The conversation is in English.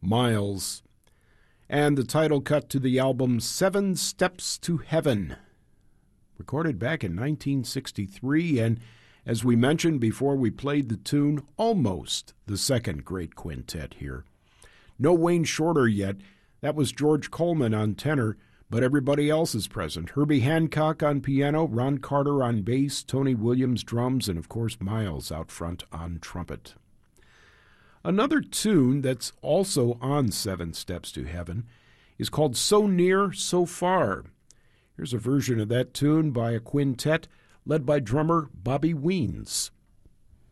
Miles, and the title cut to the album 7 Steps to Heaven, recorded back in 1963, and as we mentioned before we played the tune, almost the second great quintet here. No Wayne Shorter yet. That was George Coleman on tenor, but everybody else is present. Herbie Hancock on piano, Ron Carter on bass, Tony Williams drums, and of course Miles out front on trumpet. Another tune that's also on 7 Steps to Heaven is called So Near, So Far. Here's a version of that tune by a quintet led by drummer Bobby Weens.